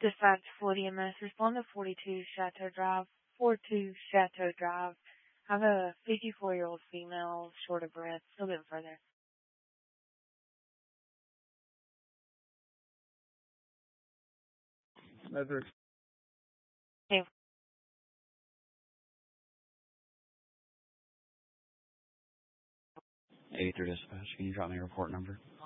Dispatch 40 MS. Respond to 42 Chateau Drive. 42 Chateau Drive. I have a 54-year-old female short of breath. A little bit further. Metric. Hey. 83 dispatch, can you drop me a report number?